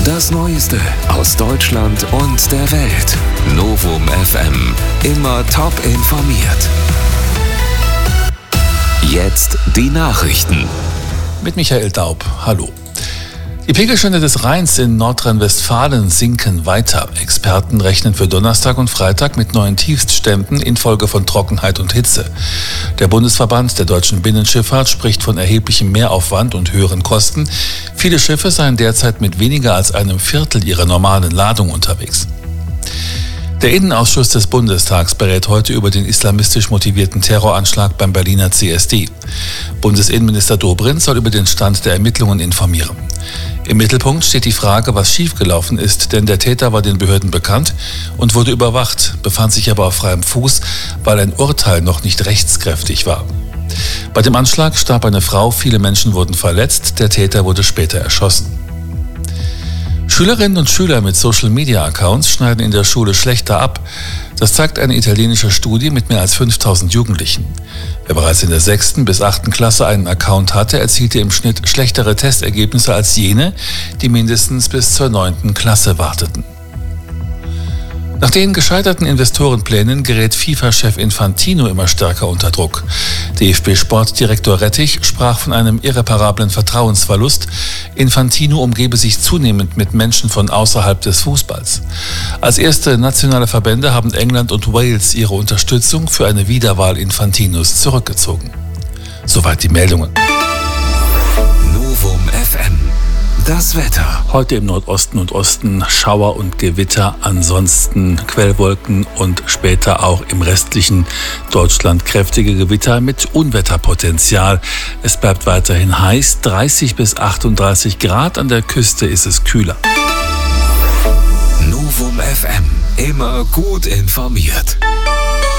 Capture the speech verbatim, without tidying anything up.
Das Neueste aus Deutschland und der Welt. Novum F M. Immer top informiert. Jetzt die Nachrichten. Mit Michael Daub. Hallo. Die Pegelstände des Rheins in Nordrhein-Westfalen sinken weiter. Experten rechnen für Donnerstag und Freitag mit neuen Tiefstständen infolge von Trockenheit und Hitze. Der Bundesverband der deutschen Binnenschifffahrt spricht von erheblichem Mehraufwand und höheren Kosten. Viele Schiffe seien derzeit mit weniger als einem Viertel ihrer normalen Ladung unterwegs. Der Innenausschuss des Bundestags berät heute über den islamistisch motivierten Terroranschlag beim Berliner C S D. Bundesinnenminister Dobrindt soll über den Stand der Ermittlungen informieren. Im Mittelpunkt steht die Frage, was schiefgelaufen ist, denn der Täter war den Behörden bekannt und wurde überwacht, befand sich aber auf freiem Fuß, weil ein Urteil noch nicht rechtskräftig war. Bei dem Anschlag starb eine Frau, viele Menschen wurden verletzt, der Täter wurde später erschossen. Schülerinnen und Schüler mit Social-Media-Accounts schneiden in der Schule schlechter ab. Das zeigt eine italienische Studie mit mehr als fünftausend Jugendlichen. Wer bereits in der sechsten bis achten Klasse einen Account hatte, erzielte im Schnitt schlechtere Testergebnisse als jene, die mindestens bis zur neunten Klasse warteten. Nach den gescheiterten Investorenplänen gerät FIFA-Chef Infantino immer stärker unter Druck. D F B-Sportdirektor Rettich sprach von einem irreparablen Vertrauensverlust. Infantino umgebe sich zunehmend mit Menschen von außerhalb des Fußballs. Als erste nationale Verbände haben England und Wales ihre Unterstützung für eine Wiederwahl Infantinos zurückgezogen. Soweit die Meldungen. Novum F M. Das Wetter. Heute im Nordosten und Osten Schauer und Gewitter, ansonsten Quellwolken und später auch im restlichen Deutschland kräftige Gewitter mit Unwetterpotenzial. Es bleibt weiterhin heiß, dreißig bis achtunddreißig Grad, an der Küste ist es kühler. Novum F M, immer gut informiert.